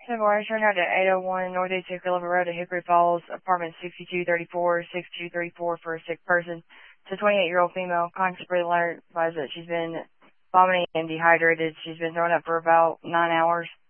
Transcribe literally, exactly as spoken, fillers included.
Civil Rights turned out to eight oh one Northeast Hickory Road at Hickory Falls, apartment sixty-two thirty-four, sixty-two thirty-four for a sick person. It's a twenty-eight-year-old female. Constable alert advised that she's been vomiting and dehydrated. She's been thrown up for about nine hours.